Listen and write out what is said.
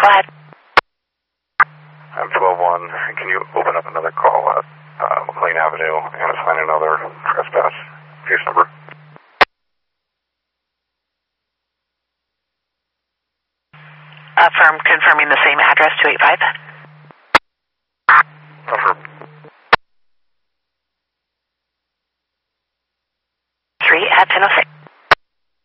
Go ahead. I'm 12-1. Can you open up another call at McLean Avenue and assign another trespass case number? Confirming the same address, 285.